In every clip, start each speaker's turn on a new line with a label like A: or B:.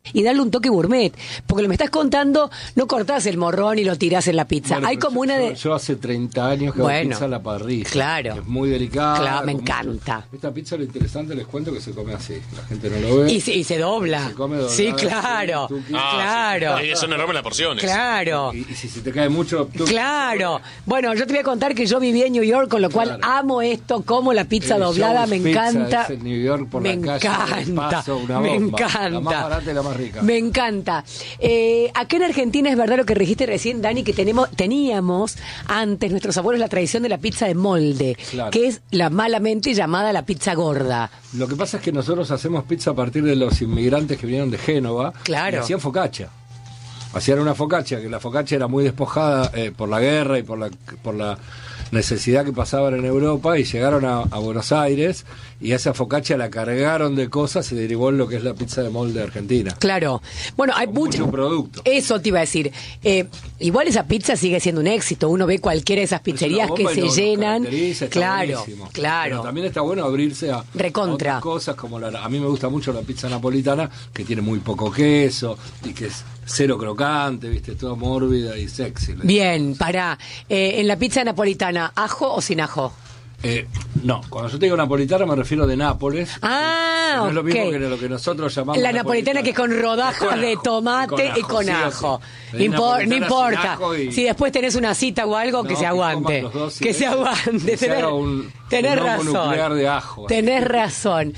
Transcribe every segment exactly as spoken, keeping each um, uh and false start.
A: y darle un toque gourmet, porque lo me estás contando, no cortás el morrón y lo tirás en la pizza.
B: Bueno,
A: hay como
B: yo,
A: una de...
B: Yo, yo hace treinta años que
A: bueno,
B: hago pizza a la parrilla.
A: Claro.
B: Que es muy delicada.
A: Claro, me encanta.
B: Mucho. Esta pizza, lo interesante, les cuento que se come así. La gente no lo ve.
A: Y se, y se dobla.
B: Se come doblada.
A: Sí, claro.
B: Tuki, tuki.
C: Ah,
A: claro.
C: sí. Son enormes las porciones.
A: Claro.
B: Y, y si se te cae mucho... Tuki.
A: Claro. Bueno, yo te voy a contar que yo viví en New York, con lo cual
B: Claro.
A: amo esto, como la pizza
B: El
A: doblada,
B: Joe's
A: me
B: Pizza,
A: encanta.
B: ese New York por
A: me
B: la calle,
A: encanta.
B: Paso, una
A: me
B: bomba.
A: encanta.
B: La más barata y la más rica.
A: Me encanta. Eh, acá en Argentina es verdad lo que dijiste recién, Dani, que tenemos, teníamos antes, nuestros abuelos, la tradición de la pizza de molde,
B: Claro.
A: que es la malamente llamada la pizza gorda.
B: Lo que pasa es que nosotros hacemos pizza a partir de los inmigrantes que vinieron de Génova.
A: Claro.
B: Y hacían focaccia. Hacían una focaccia, que la focaccia era muy despojada eh, por la guerra y por la por la necesidad que pasaban en Europa, y llegaron a, a Buenos Aires, y a esa focaccia la cargaron de cosas y derivó en lo que es la pizza de molde argentina.
A: Claro. Bueno, hay
B: Con
A: mucho,
B: mucho producto.
A: Eso te iba a decir. Eh, igual esa pizza sigue siendo un éxito. Uno ve cualquiera de esas pizzerías que se llenan. Claro, claro.
B: Pero también está bueno abrirse a,
A: Recontra.
B: a otras cosas, como la, a mí me gusta mucho la pizza napolitana, que tiene muy poco queso y que es cero crocante, viste, toda mórbida y sexy.
A: Bien, pará. Eh, en la pizza napolitana, ¿ajo o sin ajo?
B: Eh, no, cuando yo te digo napolitana me refiero de Nápoles.
A: Ah,
B: no es lo mismo
A: ok.
B: que lo que nosotros llamamos
A: La napolitana, que es con rodajas
B: con
A: de
B: ajo,
A: tomate y con
B: sí o
A: ajo.
B: sí.
A: No impor- no
B: Napolitana sin
A: importa.
B: ajo y-
A: Si después tenés una cita o algo, que
B: No,
A: se
B: que
A: aguante.
B: coman los dos, sí,
A: Que se
B: eh,
A: aguante.
B: que se
A: Tenés,
B: haga un-
A: tenés
B: un hongo
A: razón.
B: nuclear de ajo.
A: Tenés razón.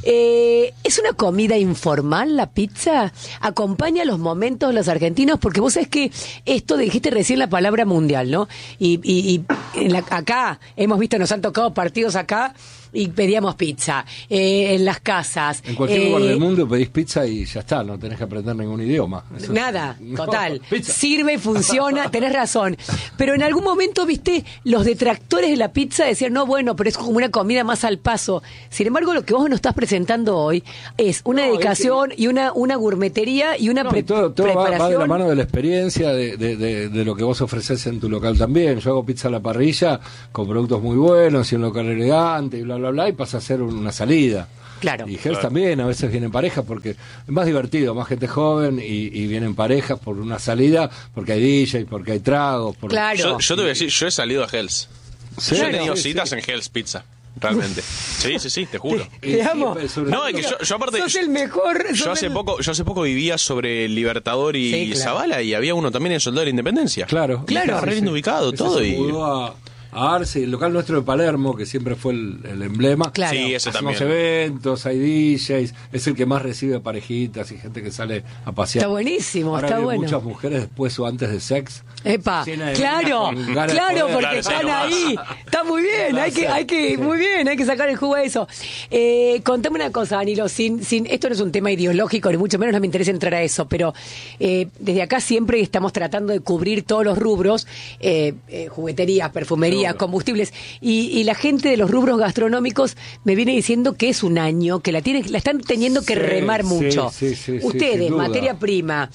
A: Eh, ¿Es una comida informal la pizza? ¿Acompaña los momentos de los argentinos? Porque vos sabés que esto, dijiste recién la palabra mundial, ¿no? Y, y, y en la- acá, hemos visto, nos han tocado partidos acá y pedíamos pizza. Eh, en las casas.
B: En cualquier
A: eh,
B: lugar del mundo pedís pizza y ya está, no tenés que aprender ningún idioma. Eso-
A: Nada,
B: No,
A: total.
B: pizza.
A: Sirve, funciona, tenés razón. Pero en algún momento, viste, los detractores de la pizza decían, no, bueno, pero es como una comida más al paso. Sin embargo, lo que vos nos estás presentando hoy es una
B: No,
A: dedicación y una, una gourmetería y una
B: No,
A: pre-
B: y todo, todo va, va de
A: preparación.
B: la mano de la experiencia, de, de, de, de lo que vos ofreces en tu local también. Yo hago pizza a la parrilla con productos muy buenos y un local elegante y bla, bla, bla, y pasa a ser una salida.
A: Claro.
B: Y Hers también, a veces vienen parejas porque es más divertido, más gente joven y, y vienen parejas por una salida, porque hay D J, porque hay tragos. Por...
A: Claro.
C: Yo, yo te voy a decir, yo he salido a Hell's.
B: Sí,
C: Yo he tenido
B: sí,
C: citas
B: sí.
C: en Hell's Pizza, realmente. Sí, sí, sí, te juro.
B: Y
A: Te
B: sí,
A: amo.
B: pero sobre
C: No,
B: todo-
C: es que yo, yo aparte...
A: Sos el mejor. sos
C: Yo hace
A: el-
C: poco, yo hace poco vivía sobre Libertador y
A: Sí, claro.
C: Zavala, y había uno también en Soldado de la Independencia.
B: Claro.
C: Y estaba re bien ubicado,
B: Ese
C: todo.
B: se
C: Y...
B: mudó a, a Arce, el local nuestro de Palermo, que siempre fue el, el emblema.
A: Claro.
C: Sí, ese
B: Hacemos
C: también.
B: eventos, hay D Js, es el que más recibe parejitas y gente que sale a pasear.
A: Está buenísimo,
B: Ahora
A: está
B: vienen
A: bueno.
B: muchas mujeres después o antes de sex.
A: Epa,
B: Llena de
A: claro,
B: ganas, con ganas de
A: claro,
B: joder.
A: porque
C: Claro, sí,
A: están
C: nomás.
A: ahí. Está muy bien, hay que, hay que, muy bien, hay que sacar el jugo a eso. Eh, contame una cosa, Danilo, sin, sin, esto no es un tema ideológico, ni mucho menos no me interesa entrar a eso, pero eh, desde acá siempre estamos tratando de cubrir todos los rubros, eh, eh, jugueterías, perfumerías,
B: Seguro.
A: combustibles, y, y la gente de los rubros gastronómicos me viene diciendo que es un año, que la tienen, la están teniendo que
B: Sí,
A: remar
B: sí,
A: mucho.
B: sí, sí, sí,
A: Ustedes,
B: sin duda.
A: materia prima,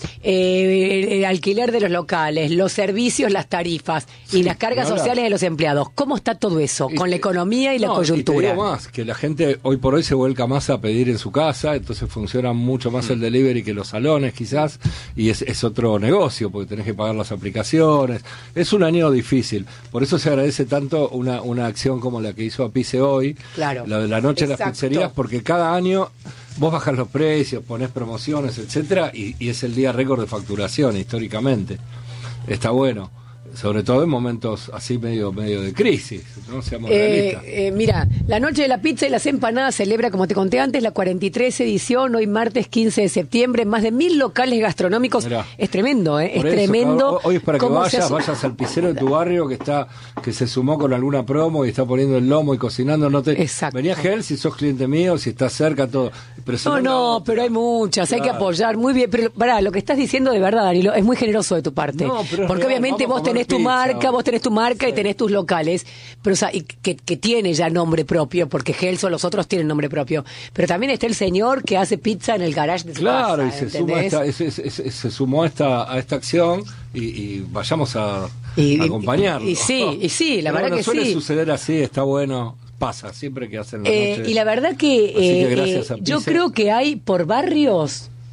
A: eh, el, el alquiler de los locales, los servicios, las tarifas y
B: Sí,
A: las cargas
B: ni hablar.
A: sociales de los empleados. ¿Cómo está todo eso
B: Y
A: con la
B: te-
A: economía y la
B: no,
A: coyuntura?
B: Y te digo más, que la gente hoy por hoy se vuelca más a pedir en su casa, entonces funciona mucho más el delivery que los salones quizás, y es, es otro negocio, porque tenés que pagar las aplicaciones. Es un año difícil, por eso se agradece tanto una, una acción como la que hizo Apice hoy,
A: Claro.
B: la de la noche de las
A: Exacto.
B: pizzerías, porque cada año vos bajas los precios, ponés promociones, etcétera, y, y es el día récord de facturación históricamente. Está bueno. Sobre todo en momentos así medio medio de crisis, no seamos
A: Eh,
B: realistas.
A: eh, mira, la Noche de la Pizza y las Empanadas celebra, como te conté antes, la cuarenta y tres edición, hoy martes quince de septiembre, más de mil locales gastronómicos.
B: Mirá.
A: Es tremendo, ¿eh? Es
B: Por eso,
A: tremendo.
B: cabrón, hoy es para que
A: cómo se
B: vayas,
A: hace-
B: vayas al pizzero de tu barrio que está que se sumó con alguna promo y está poniendo el lomo y cocinando. No te
A: Exacto.
B: Venía Gel si sos cliente mío, si estás cerca, todo. Pero si
A: No,
B: la
A: no,
B: otra.
A: pero hay muchas, hay que
B: Claro.
A: apoyar, muy bien, pero pará, lo que estás diciendo de verdad, Danilo, es muy generoso de tu parte,
B: No, pero es
A: porque
B: real,
A: obviamente
B: vamos a
A: vos tenés
B: comer
A: tu
B: pizza,
A: marca, vos tenés tu marca y
B: Sí.
A: tenés tus locales, pero o sea, y que, que tiene ya nombre propio, porque Gelso o los otros tienen nombre propio, pero también está el señor que hace pizza en el garage de su
B: Claro,
A: casa,
B: y se suma a
A: ¿entendés?
B: esta, es- es- es- es- se sumó a esta, a esta acción y, y vayamos a,
A: Y-
B: a acompañarlo.
A: y sí, y sí, la
B: Pero
A: verdad
B: bueno,
A: que
B: suele
A: sí.
B: suceder así, está bueno, pasa siempre que hacen la
A: Eh,
B: noche.
A: y la verdad que,
B: Así que
A: eh,
B: gracias
A: eh,
B: a
A: yo
B: Pizza.
A: creo que hay por barrios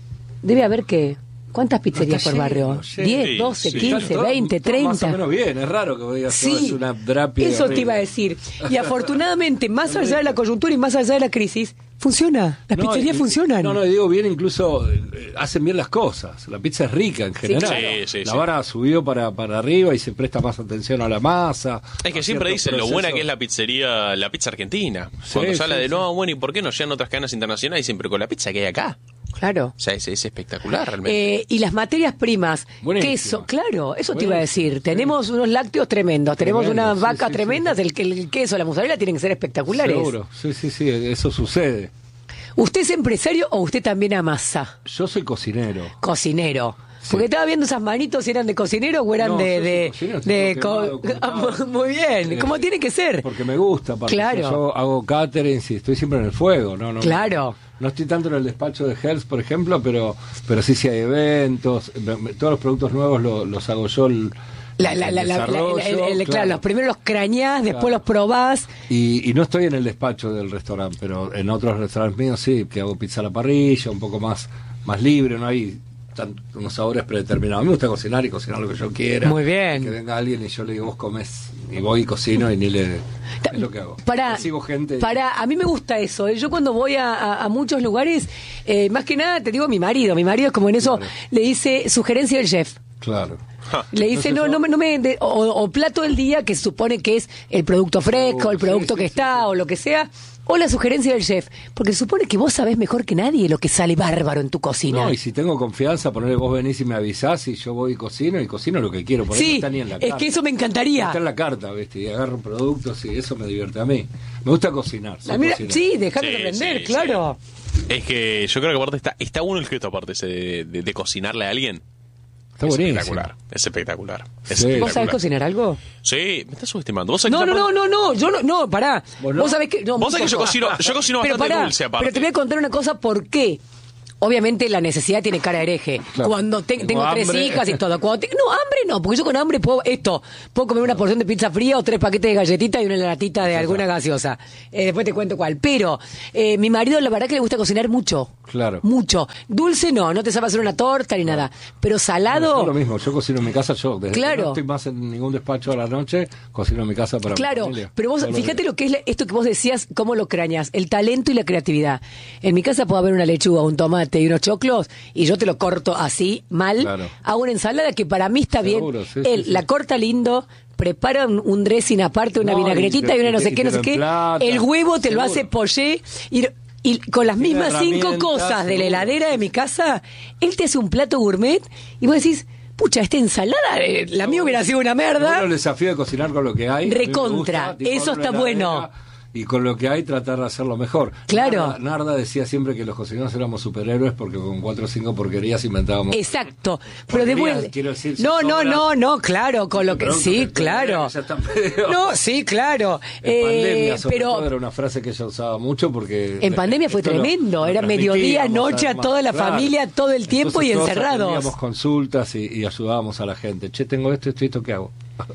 A: debe haber que... ¿Cuántas pizzerías
B: Está
A: por barrio?
B: lleno, lleno.
A: ¿diez, doce,
C: Sí,
A: quince,
B: Todo-
A: veinte,
B: todo Más o
A: treinta?
B: menos bien, es raro que digas
A: Sí,
B: todo es una drapia.
A: eso te
B: horrible.
A: iba a decir. Y afortunadamente, más allá de la coyuntura y más allá de la crisis, funciona. Las
B: No,
A: pizzerías
B: y-
A: funcionan.
B: No, no, digo bien, incluso eh, hacen bien las cosas. La pizza es rica en general.
C: claro. Sí, sí,
B: la
C: sí.
B: vara subió para, para arriba y se presta más atención a la masa.
C: Es que
B: a
C: siempre
B: ciertos
C: dicen lo buena
B: procesos.
C: que es la pizzería, la pizza argentina.
B: Sí,
C: Cuando se habla
B: sí,
C: de,
B: sí.
C: no, bueno, ¿y por qué no llegan otras cadenas internacionales? Dicen, pero con la pizza que hay acá.
A: Claro.
C: O sea, es, es espectacular realmente.
A: Eh, y las materias primas,
B: Buenísimo.
A: queso, claro, eso te iba a
B: Buenísimo,
A: decir.
B: sí.
A: Tenemos unos lácteos tremendos, tenemos
B: Tremendo,
A: unas
B: sí,
A: vacas
B: sí,
A: tremendas,
B: sí.
A: El, el queso, la mozzarella tienen que ser espectaculares.
B: Seguro, sí, sí, sí, eso sucede.
A: ¿Usted es empresario o usted también amasa?
B: Yo soy cocinero.
A: Cocinero.
B: Sí.
A: Porque estaba viendo esas manitos si eran de cocinero o eran
B: No,
A: de...
B: yo soy
A: de,
B: cocinero, estoy
A: de
B: todo
A: co-
B: quemado, cortado.
A: Muy bien,
B: Eh,
A: como tiene que ser.
B: Porque me gusta, aparte.
A: Claro.
B: Yo hago catering, sí, estoy siempre en el fuego, ¿no? no
A: Claro.
B: No estoy tanto en el despacho de Health, por ejemplo, pero pero sí, sí hay eventos. me- me- todos los productos nuevos lo- los hago yo. El,
A: La- la-
B: el
A: la- la- la-
B: desarrollo,
A: el- el- claro,
B: claro.
A: los primeros los crañás, después
B: Claro.
A: los probás.
B: Y, y no estoy en el despacho del restaurante, pero en otros restaurantes míos sí, que hago pizza a la parrilla, un poco más, más libre, no hay tan, unos sabores predeterminados. A mí me gusta cocinar y cocinar lo que yo quiera.
A: Muy bien.
B: Que venga alguien y yo le digo, vos comés, y voy y cocino y ni le... Es lo que hago.
A: Para,
B: Recibo gente. y-
A: para, a mí me gusta eso. ¿eh? Yo cuando voy a, a- a muchos lugares, eh, más que nada te digo mi marido. Mi marido es como en eso,
B: Claro.
A: le dice sugerencia del chef.
B: Claro.
A: Le dice,
B: Entonces,
A: no,
B: yo-
A: no me, no me de- o, o plato del día, que se supone que es el producto fresco,
B: Seguro,
A: el producto
B: sí,
A: que
B: sí,
A: está,
B: sí, sí.
A: o lo que sea, o la sugerencia del chef. Porque se supone que vos sabés mejor que nadie lo que sale bárbaro en tu cocina.
B: No, y si tengo confianza, ponerle vos venís y me avisás y yo voy y cocino y cocino lo que quiero. Por ahí no
A: Sí,
B: está ni en la
A: es
B: carta.
A: que eso me encantaría.
B: Está en la carta, ¿viste? Y agarro productos y eso me divierte a mí. Me gusta cocinar. sé
A: Ah, mira,
B: cocinar.
A: sí, dejame
C: Sí,
A: aprender,
C: sí,
A: claro.
C: Es que yo creo que aparte está, está bueno el gesto aparte ese de, de- de cocinarle a alguien.
B: Está
C: es
B: buenísimo.
C: espectacular, es espectacular. Es
B: Sí.
A: ¿Vos
C: espectacular.
A: sabés cocinar algo?
C: Sí, me estás subestimando. ¿Vos sabés
A: No,
C: que
A: no,
C: esa
A: no,
C: parte-
A: no, no, yo no, no, pará.
B: ¿Vos
A: Vos,
B: no?
A: sabés que... No,
C: Vos
A: muy
C: sabés que yo
A: poco.
C: cocino, yo cocino
A: Pero
C: bastante
A: pará,
C: dulce aparte.
A: pero te voy a contar una cosa, ¿por qué? Obviamente la necesidad tiene cara de hereje.
B: Claro.
A: Cuando te-
B: Tengo
A: tengo tres
B: hambre.
A: hijas y todo. Cuando te- no, hambre no, porque yo con hambre puedo esto. Puedo comer una porción de pizza fría o tres paquetes de galletitas y una latita de alguna gaseosa. Eh, después te cuento cuál. Pero eh, mi marido la verdad que le gusta cocinar mucho.
B: Claro.
A: Mucho. Dulce no, no te sabe hacer una torta ni nada. Pero salado...
B: Yo lo mismo, yo cocino en mi casa, yo desde
A: Claro.
B: que no estoy más en ningún despacho a la noche, cocino en mi casa para mi
A: Claro,
B: familia.
A: pero vos
B: Todos los
A: fíjate
B: días.
A: lo que es la- esto que vos decías, cómo lo crañas, el talento y la creatividad. En mi casa puede haber una lechuga, un tomate y unos choclos y yo te lo corto así, mal.
B: Claro.
A: Hago una ensalada que para mí está
B: Seguro,
A: bien.
B: sí, sí,
A: Él
B: sí.
A: la corta lindo, prepara un, un dressing aparte, una
B: No,
A: vinagretita
B: y
A: y,
B: te-
A: una no
B: y
A: sé
B: te-
A: qué,
B: y
A: no
B: te
A: sé
B: lo
A: qué.
B: emplata.
A: El huevo te lo
B: Seguro.
A: hace poché y... Y con las
B: Tiene
A: mismas cinco
B: herramientas,
A: cosas de la
B: seguro.
A: heladera de mi casa, él te hace un plato gourmet y vos decís, pucha, esta ensalada, eh, la mía hubiera sido una merda.
B: Bueno, el desafío de cocinar con lo que hay. a mí me
A: Recontra,
B: gusta, tipo,
A: eso
B: abro
A: está
B: la
A: bueno.
B: heladera Y con lo que hay tratar de hacerlo mejor.
A: Claro.
B: Narda, Narda decía siempre que los cocineros éramos superhéroes porque con cuatro o cinco porquerías inventábamos.
A: Exacto, pero de
B: Porquerías,
A: vuelta.
B: quiero decir,
A: No, no,
B: sobras.
A: no, no, claro, con lo que
B: Productos
A: sí,
B: que
A: claro.
B: ya están pedidos.
A: No, sí, claro.
B: En
A: Eh,
B: pandemia, sobre
A: pero
B: todo, era una frase que ella usaba mucho porque...
A: en pandemia fue
B: esto lo-
A: tremendo,
B: lo
A: era mediodía,
B: transmitíamos,
A: noche, a
B: además,
A: toda la
B: claro.
A: familia, todo el tiempo
B: Entonces,
A: y
B: todos
A: encerrados.
B: atendíamos consultas y, y ayudábamos a la gente. Che, tengo esto, esto, esto, ¿qué hago?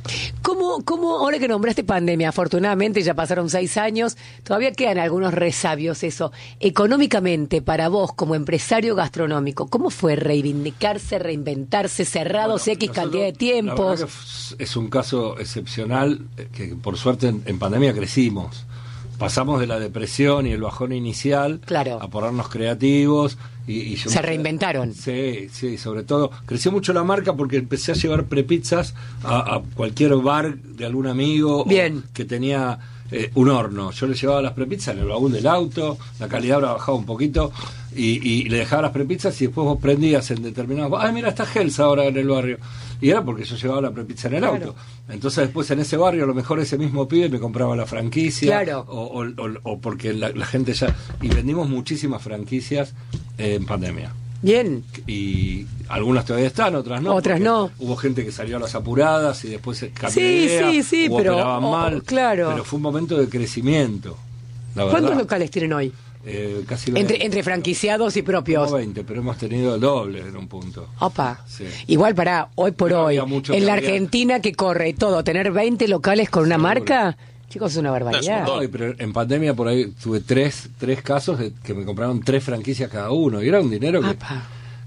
A: ¿Cómo, ¿Cómo, ahora que nombraste pandemia, afortunadamente ya pasaron seis años, todavía quedan algunos resabios eso. Económicamente, para vos como empresario gastronómico, ¿cómo fue reivindicarse, reinventarse, cerrados
B: Bueno,
A: X
B: nosotros,
A: cantidad de
B: la
A: tiempos?
B: verdad que f- es un caso excepcional eh, que por suerte en, en pandemia crecimos. Pasamos de la depresión y el bajón inicial
A: Claro.
B: a ponernos creativos. Y, y yo
A: Se
B: me-
A: reinventaron.
B: Sí, sí, sobre todo. Creció mucho la marca porque empecé a llevar prepizzas a, a cualquier bar de algún amigo o
A: Bien.
B: que tenía eh, un horno. Yo le llevaba las prepizzas en el baúl del auto, la calidad habrá bajado un poquito y, y le dejaba las prepizzas y después vos prendías en determinados... ¡Ay, mira, está Hell's ahora en el barrio! Y era porque yo llevaba la prepizza en el
A: Claro.
B: auto. Entonces después en ese barrio a lo mejor ese mismo pibe me compraba la franquicia.
A: Claro.
B: O, o- o- o porque la, la gente ya... Y vendimos muchísimas franquicias eh, en pandemia.
A: Bien.
B: Y algunas todavía están, otras no.
A: Otras
B: porque
A: no.
B: Hubo gente que salió a las apuradas y después se cambió
A: Sí,
B: de idea,
A: sí, sí,
B: o
A: pero-
B: operaban
A: o-
B: mal.
A: claro.
B: Pero fue un momento de crecimiento. La
A: ¿Cuántos
B: verdad.
A: locales tienen hoy?
B: Eh, casi
A: Entre,
B: veinte.
A: entre franquiciados y propios.
B: Como veinte, pero hemos tenido el doble en un punto.
A: Opa.
B: Sí.
A: Igual para hoy por
B: Pero
A: hoy,
B: había mucho
A: en
B: que
A: la
B: había-
A: Argentina que corre y todo, tener veinte locales con una
B: Seguro.
A: marca, chicos, es una
C: No,
A: barbaridad.
C: es un montón.
B: Ay, pero en pandemia por ahí tuve tres, tres casos de que me compraron tres franquicias cada uno. Y era un dinero que,
A: Apa.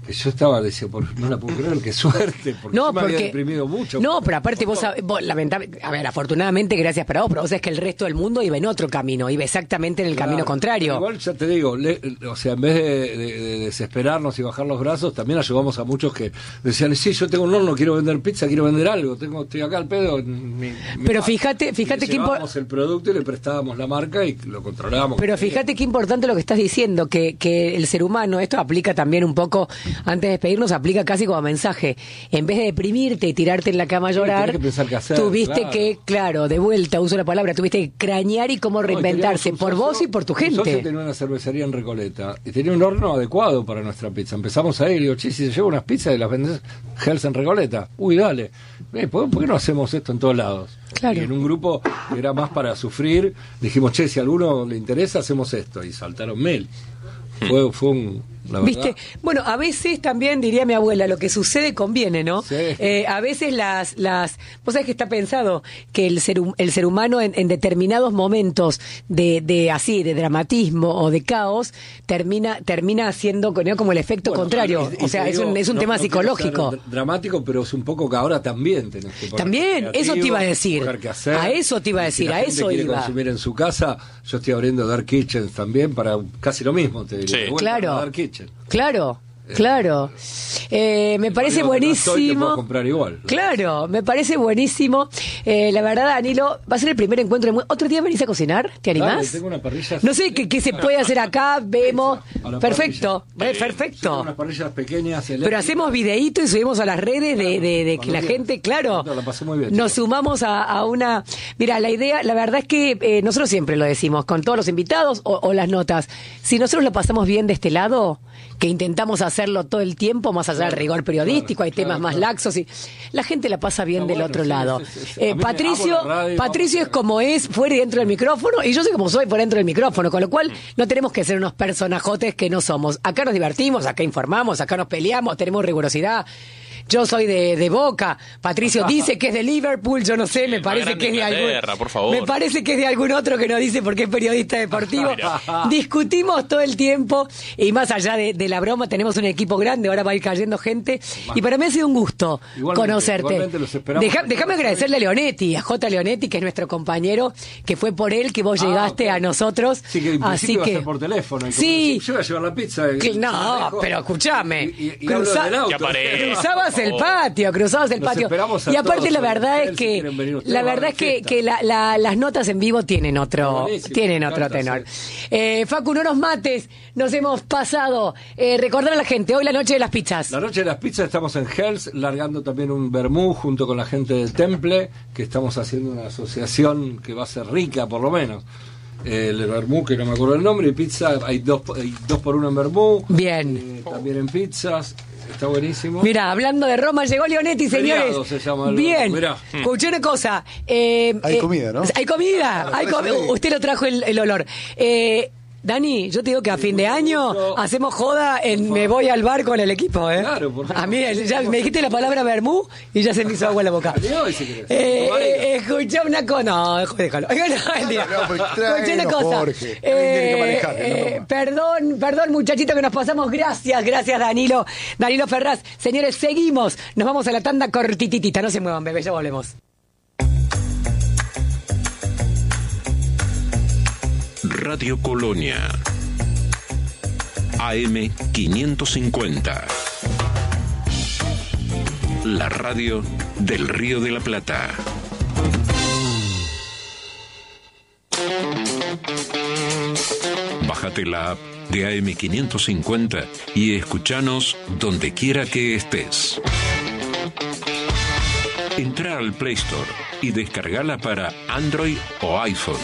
B: que yo estaba, decía, por, no la puedo creer, qué suerte, porque
A: no,
B: yo me
A: porque,
B: había deprimido mucho.
A: No, pero aparte vos, vos lamentable, a ver, afortunadamente gracias para vos, pero vos sabés que el resto del mundo iba en otro camino, iba exactamente en el
B: Claro,
A: camino contrario.
B: Igual ya te digo, le, o sea, en vez de, de, de desesperarnos y bajar los brazos, también ayudamos a muchos que decían, sí, yo tengo un horno, quiero vender pizza, quiero vender algo, tengo, estoy acá al pedo. Mi, mi
A: pero
B: padre.
A: fíjate, fíjate que
B: llevábamos el producto y le prestábamos la marca y lo controlábamos.
A: Pero fíjate qué importante lo que estás diciendo, que, que el ser humano, esto aplica también un poco, antes de despedirnos, aplica casi como mensaje. En vez de deprimirte y tirarte en la cama a llorar,
B: que pensar qué hacer,
A: tuviste
B: claro.
A: que, claro, de vuelta, uso la palabra, tuviste que crañar y cómo reinventarse,
B: no, y
A: por
B: socio,
A: vos y por tu
B: un socio
A: gente.
B: tenía una cervecería en Recoleta y tenía un horno adecuado para nuestra pizza. Empezamos ahí y le digo, che, si se lleva unas pizzas y las vendes Hells en Recoleta. Uy, dale. Eh, ¿por, ¿Por qué no hacemos esto en todos lados?
A: Claro.
B: Y en un grupo que era más para sufrir, dijimos, che, si a alguno le interesa, hacemos esto. Y saltaron mil. Fue, fue un... La
A: ¿Viste? Bueno, a veces también, diría mi abuela, lo que sucede conviene, ¿no?
B: Sí.
A: Eh, a veces las... las vos sabés que está pensado que el ser, el ser humano en, en determinados momentos de, de así, de dramatismo o de caos, termina termina haciendo ¿no? como el efecto
B: Bueno,
A: contrario.
B: y- y
A: o sea,
B: te
A: es
B: digo,
A: un, es un
B: no-
A: tema
B: no quiero
A: psicológico.
B: ser dr- dramático, pero es un poco que ahora también tenés que poner
A: También, eso te iba a decir.
B: buscar qué hacer.
A: A eso te iba a
B: Y si
A: decir,
B: la
A: a
B: gente
A: eso
B: quiere
A: iba.
B: consumir en su casa, yo estoy abriendo Dark Kitchens también para casi lo mismo, te diría.
C: Sí.
B: De vuelta
A: Claro.
B: a Dark Kitchen.
A: Claro, claro. Eh, me parece
B: digo que no estoy, te
A: buenísimo.
B: puedo comprar igual.
A: Claro, me parece buenísimo. Eh, la verdad, Danilo, va a ser el primer encuentro. De... ¿Otro día venís a cocinar? ¿Te animás?
B: Dale, tengo una parrilla.
A: No sé qué, qué se puede hacer acá, vemos.
B: A la
A: Perfecto,
B: parrilla.
A: eh,
B: Tengo
A: perfecto.
B: unas parrillas pequeñas.
A: Pero
B: eléctricas.
A: hacemos videíto y subimos a las redes de, de- de que
B: Cuando
A: la
B: quieras.
A: gente, claro,
B: No, la pasé muy bien,
A: nos
B: chicos.
A: sumamos a, a una... Mira, la idea, la verdad es que eh, nosotros siempre lo decimos, con todos los invitados o, o las notas, si nosotros lo pasamos bien de este lado, que intentamos hacerlo todo el tiempo, más allá del
B: Claro,
A: rigor periodístico,
B: claro,
A: hay temas
B: claro,
A: más
B: claro.
A: laxos y la gente la pasa bien
B: Está
A: del
B: bueno,
A: otro
B: sí,
A: lado.
B: sí, sí, sí.
A: Eh,
B: A mí me
A: Patricio,
B: amo la radio,
A: Patricio
B: vamos.
A: es como es fuera y dentro del micrófono y yo soy como soy por dentro del micrófono, con lo cual no tenemos que ser unos personajotes que no somos. Acá nos divertimos, acá informamos, acá nos peleamos, tenemos rigurosidad. Yo soy de, de Boca, Patricio dice que es de Liverpool, yo no sé, me
C: más
A: parece
C: grande
A: que es de algún
C: Inglaterra, por favor.
A: me parece que es de algún otro que nos dice porque es periodista deportivo. Discutimos todo el tiempo y más allá de, de la broma tenemos un equipo grande, ahora va a ir cayendo gente y para mí ha sido un gusto
B: Igualmente,
A: conocerte.
B: igualmente los esperamos.
A: Deja- déjame agradecerle a Leonetti, a J. Leonetti, que es nuestro compañero, que fue por él que vos
B: Ah,
A: llegaste
B: ok.
A: a nosotros.
B: Sí, que en
A: Así
B: principio iba a
A: que
B: ser por teléfono. y como
A: sí.
B: decía, yo iba a llevar la pizza. y-
A: Que-
B: y
A: no,
B: me dejo-
A: pero escuchame,
B: Y, y- y
A: cruza-
B: hablo del auto.
C: Que aparezca.
A: Cruzabas el
C: Oh.
A: patio, cruzabas el
B: Los
A: patio.
B: esperamos a
A: Y aparte
B: todos
A: la
B: en
A: verdad
B: el
A: es
B: hotel, si
A: que
B: quieren venir ustedes,
A: la
B: va a
A: verdad
B: haber
A: es que,
B: fiesta.
A: que la- la- las notas en vivo tienen otro
B: Buenísimo,
A: tienen
B: me
A: otro
B: encanta,
A: tenor.
B: sí.
A: Eh, Facu, no nos mates, nos hemos pasado. Eh, recordar a la gente, hoy la noche de las pizzas.
B: La noche de las pizzas estamos en Hells, largando también un vermú junto con la gente del Temple, que estamos haciendo una asociación que va a ser rica, por lo menos. Eh, el vermú, que no me acuerdo el nombre, y pizza, hay dos, hay dos por uno en vermú.
A: Bien.
B: Eh, también en pizzas, está buenísimo.
A: Mira, hablando de Roma, llegó Leonetti, señores.
B: Feriado se llama el-
A: Bien,
B: mirá.
A: escuché una cosa. eh,
D: Hay
A: eh,
D: comida, ¿no?
A: Hay comida, hay
D: por
A: comi-
D: eso digo.
A: Usted lo trajo el, el olor. Eh, Dani, yo te digo que a fin de año
B: gusto.
A: hacemos joda en Me Voy al Bar con el equipo, ¿eh?
B: Claro, por favor.
A: A mí ya me dijiste la palabra vermú y ya se me hizo agua en la boca.
B: Vení hoy, si querés.
A: Eh,
B: Tomá algo.
A: eh, escuché una cosa. No, dejo- déjalo. No, mentira.
D: No, pero
A: Escuché una
D: tráenos,
A: cosa.
D: Jorge.
A: Eh,
D: Tiene que manejar, que no
A: eh,
D: toma.
A: perdón, perdón, muchachito, que nos pasamos. Gracias, gracias, Danilo. Danilo Ferraz. Señores, seguimos. Nos vamos a la tanda cortititita. No se muevan, bebé, ya volvemos.
E: Radio Colonia A M quinientos cincuenta, la radio del Río de la Plata. Bájate la app de A M quinientos cincuenta y escuchanos donde quiera que estés. Entra al Play Store y descargala para Android o iPhone.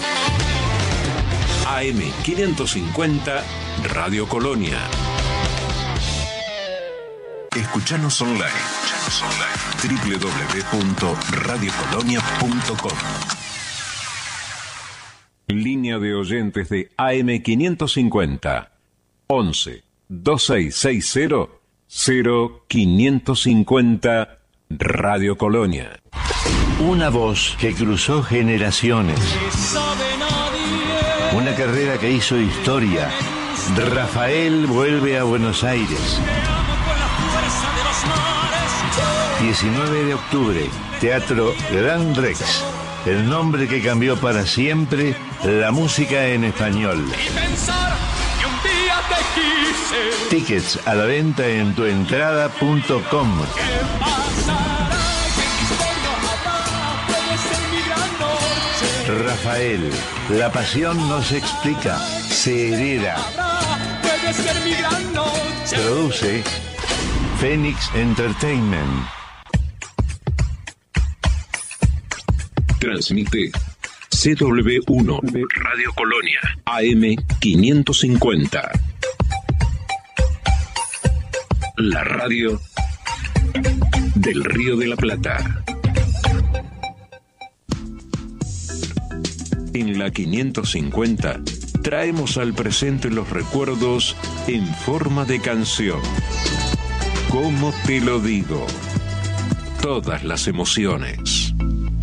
E: A M quinientos cincuenta Radio Colonia. Escuchanos online. Escuchanos online. doble u doble u doble u punto radio colonia punto com. Línea de oyentes de A M quinientos cincuenta. once, veintiséis sesenta, cero quinientos cincuenta Radio Colonia.
F: Una voz que cruzó generaciones. Una carrera que hizo historia. Rafael vuelve a Buenos Aires. diecinueve de octubre, Teatro Gran Rex. El nombre que cambió para siempre la música en español. Tickets a la venta en tuentrada punto com. Rafael, la pasión no se explica, se hereda. Produce Phoenix Entertainment.
E: Transmite C W uno Radio Colonia A M quinientos cincuenta. La radio del Río de la Plata. En la quinientos cincuenta traemos al presente los recuerdos en forma de canción. ¿Cómo te lo digo? Todas las emociones.